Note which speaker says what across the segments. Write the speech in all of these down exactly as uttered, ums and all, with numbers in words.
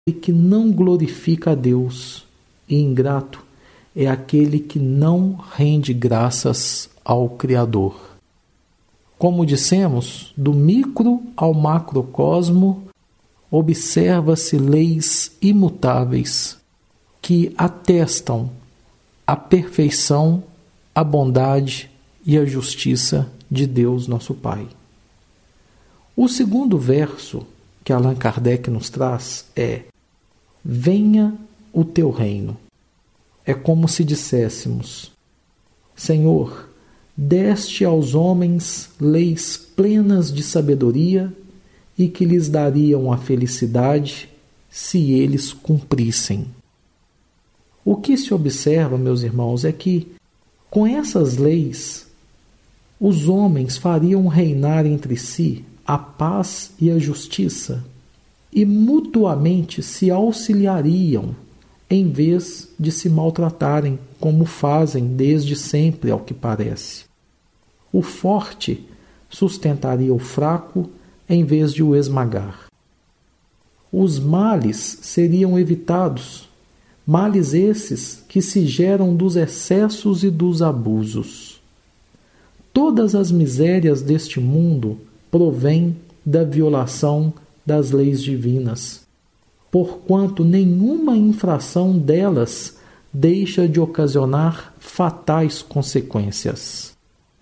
Speaker 1: que não glorifica a Deus, e ingrato é aquele que não rende graças ao Criador. Como dissemos, do micro ao macrocosmo, observa-se leis imutáveis que atestam a perfeição, a bondade e a justiça de Deus, nosso Pai. O segundo verso que Allan Kardec nos traz é: venha o teu reino. É como se disséssemos: Senhor, deste aos homens leis plenas de sabedoria e que lhes dariam a felicidade se eles cumprissem. O que se observa, meus irmãos, é que com essas leis os homens fariam reinar entre si a paz e a justiça e mutuamente se auxiliariam em vez de se maltratarem, como fazem desde sempre, ao que parece. O forte sustentaria o fraco em vez de o esmagar. Os males seriam evitados, males esses que se geram dos excessos e dos abusos. Todas as misérias deste mundo provêm da violação das leis divinas, porquanto nenhuma infração delas deixa de ocasionar fatais consequências.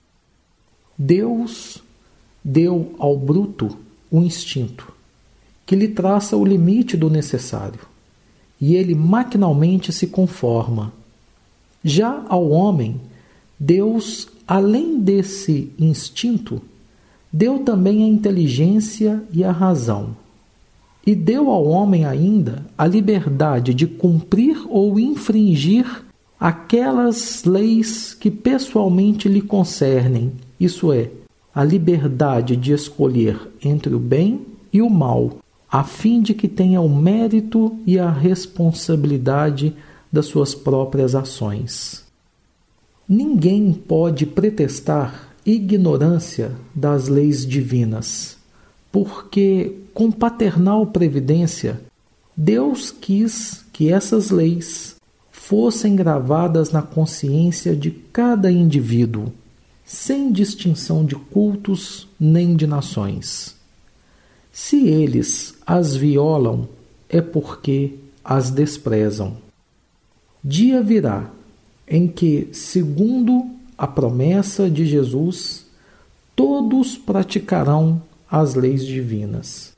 Speaker 1: Deus deu ao bruto o instinto, que lhe traça o limite do necessário, e ele maquinalmente se conforma. Já ao homem, Deus, além desse instinto, deu também a inteligência e a razão. E deu ao homem ainda a liberdade de cumprir ou infringir aquelas leis que pessoalmente lhe concernem, isso é, a liberdade de escolher entre o bem e o mal, a fim de que tenha o mérito e a responsabilidade das suas próprias ações. Ninguém pode pretextar ignorância das leis divinas, porque, com paternal previdência, Deus quis que essas leis fossem gravadas na consciência de cada indivíduo, sem distinção de cultos nem de nações. Se eles as violam, é porque as desprezam. Dia virá em que, segundo a promessa de Jesus, todos praticarão as leis divinas.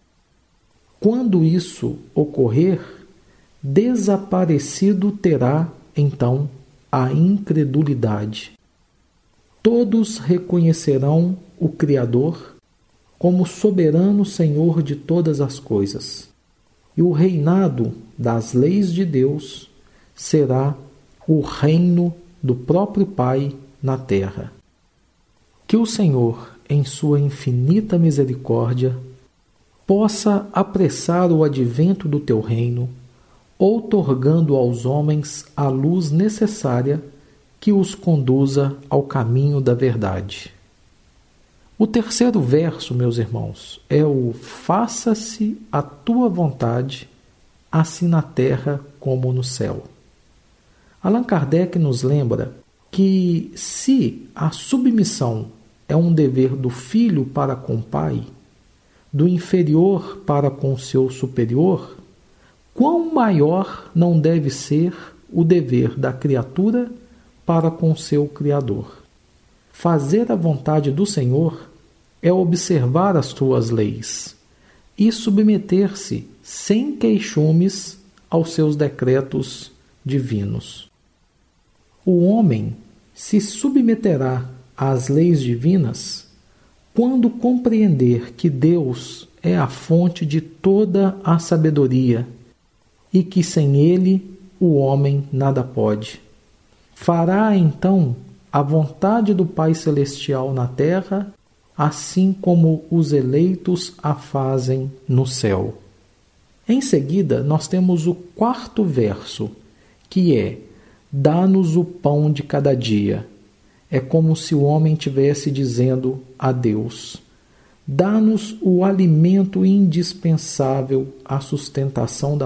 Speaker 1: Quando isso ocorrer, desaparecido terá, então, a incredulidade. Todos reconhecerão o Criador como soberano Senhor de todas as coisas, e o reinado das leis de Deus será o reino do próprio Pai na terra. Que o Senhor, em sua infinita misericórdia, possa apressar o advento do teu reino, outorgando aos homens a luz necessária que os conduza ao caminho da verdade. O terceiro verso, meus irmãos, é o faça-se a tua vontade, assim na terra como no céu. Allan Kardec nos lembra que se a submissão é um dever do filho para com o pai, do inferior para com o seu superior, quão maior não deve ser o dever da criatura para com o seu Criador. Fazer a vontade do Senhor é observar as suas leis e submeter-se sem queixumes aos seus decretos divinos. O homem se submeterá às leis divinas quando compreender que Deus é a fonte de toda a sabedoria e que sem Ele o homem nada pode. Fará então a vontade do Pai Celestial na terra, assim como os eleitos a fazem no céu. Em seguida, nós temos o quarto verso, que é: dá-nos o pão de cada dia. É como se o homem estivesse dizendo a Deus: Dá-nos o alimento indispensável à sustentação da